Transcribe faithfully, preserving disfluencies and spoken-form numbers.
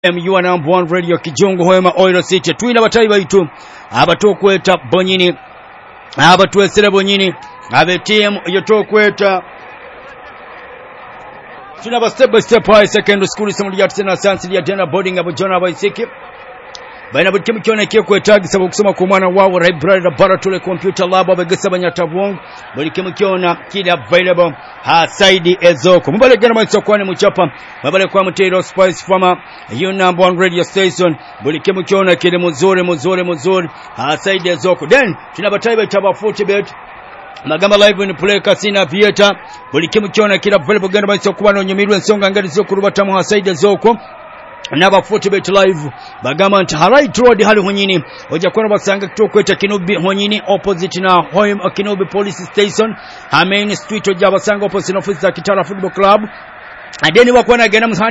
M U N number one radio Kijungu Hoema Oil City twina batayi baitu abatokweta bonyini abatwesere bonyini abe team yotokweta tuna ba step by step high secondary school semuli ya tsena sansi ya tena boarding abo jona baisiki baina butimu kyone kiyo kwetagisa okusoma ku mwana wawo library laboratory computer lab abegesa banyatabwong buli kimu kyona kili available ha side ezoko mubale gana maitso kwane muchapa mubale kwa mutero spice farmer you number one radio station buli kimu kyona kili muzuri muzuri muzuri ha side ezoko then tunabatayi betaba forty bet Magamba live in play kasina theater buli kimu kyona kila available gana maitso kubano nyumirwe nsonga ngari zo kurubatamu ha side ezoko Naba forty bet live bagama nti right road hali honyini oja kona basanga kutokweta Kinubi honyini opposite na Hoim Kinubi police station ha main street oja basanga opposite office za Kitara football club adeni wakwana gena